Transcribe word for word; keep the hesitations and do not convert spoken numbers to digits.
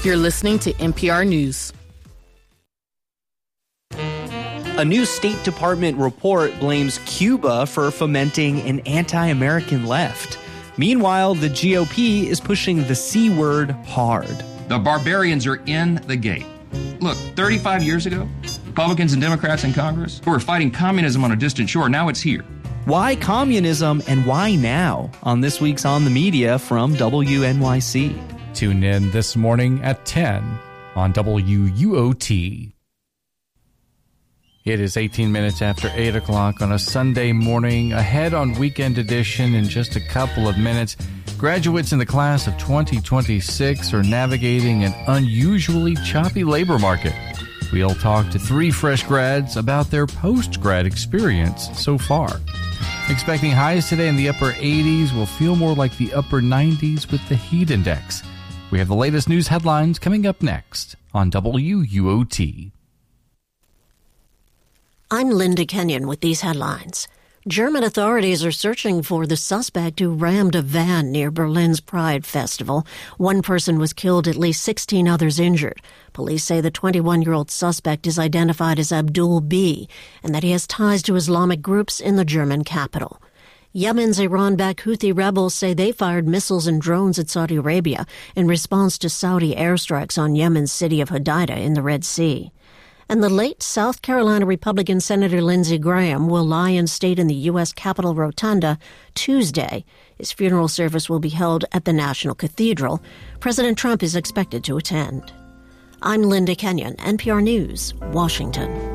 You're listening to N P R News. A new State Department report blames Cuba for fomenting an anti-American left. Meanwhile, the G O P is pushing the C word hard. The barbarians are in the gate. Look, thirty-five years ago, Republicans and Democrats in Congress who were fighting communism on a distant shore, now it's here. Why communism and why now? On this week's On the Media from W N Y C. Tune in this morning at ten on W U O T. It is eighteen minutes after eight o'clock on a Sunday morning. Ahead on Weekend Edition in just a couple of minutes. Graduates in the class of twenty twenty-six are navigating an unusually choppy labor market. We'll talk to three fresh grads about their post-grad experience so far. Expecting highs today in the upper eighties. Will feel more like the upper nineties with the heat index. We have the latest news headlines coming up next on W U O T. I'm Linda Kenyon with these headlines. German authorities are searching for the suspect who rammed a van near Berlin's Pride Festival. One person was killed, at least sixteen others injured. Police say the twenty-one-year-old suspect is identified as Abdul B. and that he has ties to Islamic groups in the German capital. Yemen's Iran-backed Houthi rebels say they fired missiles and drones at Saudi Arabia in response to Saudi airstrikes on Yemen's city of Hodeidah in the Red Sea. And the late South Carolina Republican Senator Lindsey Graham will lie in state in the U S Capitol Rotunda Tuesday. His funeral service will be held at the National Cathedral. President Trump is expected to attend. I'm Linda Kenyon, N P R News, Washington.